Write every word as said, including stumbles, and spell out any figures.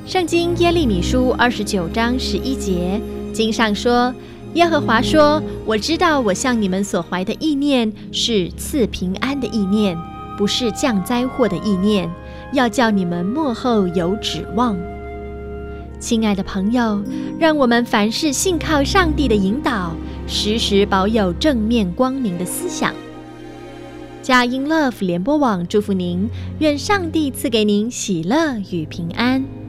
圣经耶利米书二十九章十一节，经上说，耶和华说，我知道我向你们所怀的意念是赐平安的意念，不是降灾祸的意念，要叫你们末后有指望。亲爱的朋友，让我们凡事信靠上帝的引导，时时保有正面光明的思想。佳音 Love 联播网祝福您，愿上帝赐给您喜乐与平安。